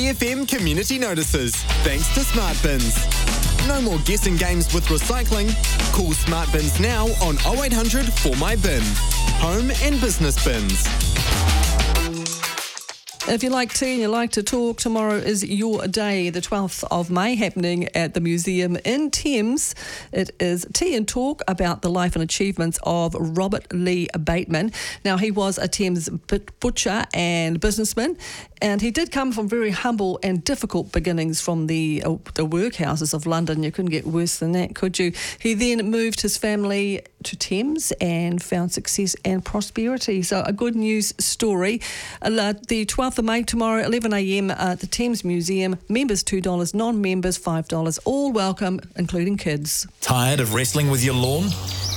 BFM community notices, thanks to Smart Bins. No more guessing games with recycling. Call Smart Bins now on 0800 For My Bin. Home and business bins. If you like tea and you like to talk, tomorrow is your day, the 12th of May, happening at the museum in Thames. It is Tea and Talk about the life and achievements of Robert Lee Bateman. Now, he was a Thames butcher and businessman, and he did come from very humble and difficult beginnings from the workhouses of London. You couldn't get worse than that, could you? He then moved his family to Thames and found success and prosperity. So a good news story. The 12th of May tomorrow, 11 a.m. at the Thames Museum. Members $2, non-members $5. All welcome, including kids. Tired of wrestling with your lawn?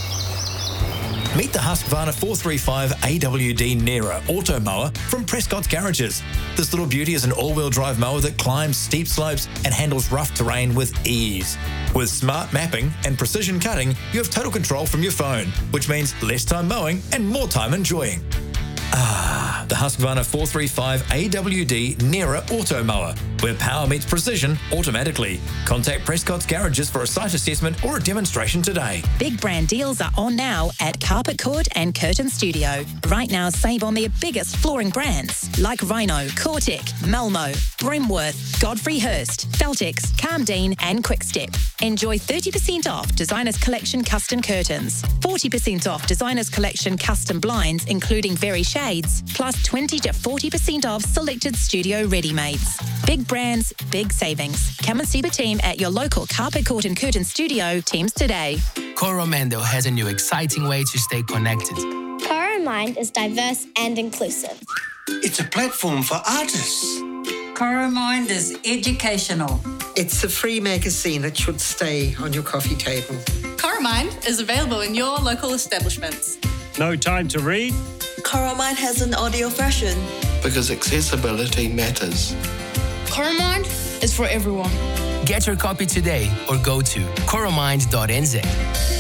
Meet the Husqvarna 435 AWD Nera auto mower from Prescott's Garages. This little beauty is an all-wheel drive mower that climbs steep slopes and handles rough terrain with ease. With smart mapping and precision cutting, you have total control from your phone, which means less time mowing and more time enjoying. The Husqvarna 435 AWD Nera auto mower, where power meets precision automatically. Contact Prescott's Garages for a site assessment or a demonstration today. Big brand deals are on now at Carpet Court and Curtain Studio. Right now, save on their biggest flooring brands like Rhino, Cortec, Malmo, Brimworth, Godfrey Hirst, Feltex, Calmdean and Quickstep. Enjoy 30% off Designers Collection custom curtains, 40% off Designers Collection custom blinds, including Very Shades, plus 20 to 40% off selected studio ready-mades. Big brands, big savings. Come and see the team at your local Carpet Court and Curtain Studio teams today. Coromandel has a new exciting way to stay connected. Coromind is diverse and inclusive. It's a platform for artists. Coromind is educational. It's a free magazine that should stay on your coffee table. Coromind is available in your local establishments. No time to read? Coromind has an audio version. Because accessibility matters. Coromind is for everyone. Get your copy today or go to coromind.nz.